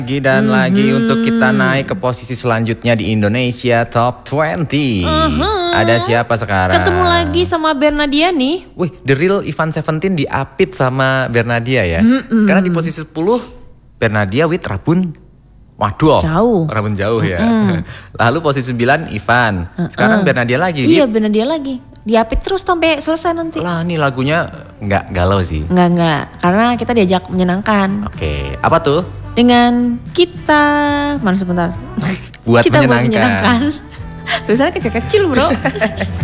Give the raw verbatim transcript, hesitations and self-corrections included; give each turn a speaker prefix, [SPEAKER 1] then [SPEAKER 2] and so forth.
[SPEAKER 1] Lagi dan
[SPEAKER 2] Mhm.
[SPEAKER 1] lagi untuk kita naik ke posisi selanjutnya di Indonesia Top dua puluh.
[SPEAKER 2] Mhm.
[SPEAKER 1] Ada siapa sekarang?
[SPEAKER 2] Ketemu lagi sama Bernadia nih.
[SPEAKER 1] Wih, The Real Ivan Seventeen diapit sama Bernadia ya.
[SPEAKER 2] Mm-mm.
[SPEAKER 1] Karena di posisi sepuluh Bernadia with Rabun. Waduh,
[SPEAKER 2] Jauh.
[SPEAKER 1] Rabun jauh ya.
[SPEAKER 2] Mm-mm.
[SPEAKER 1] Lalu posisi sembilan Ivan. Sekarang Bernadia lagi.
[SPEAKER 2] Iya,
[SPEAKER 1] Dia-
[SPEAKER 2] Bernadia lagi. Diapit terus sampai selesai nanti.
[SPEAKER 1] Lah, nih lagunya nggak galau sih.
[SPEAKER 2] Enggak, enggak. Karena kita diajak menyenangkan.
[SPEAKER 1] Oke, apa tuh?
[SPEAKER 2] Dengan kita, mana sebentar.
[SPEAKER 1] Buat
[SPEAKER 2] kita buat
[SPEAKER 1] menyenangkan.
[SPEAKER 2] menyenangkan. Tulisannya kecil-kecil bro.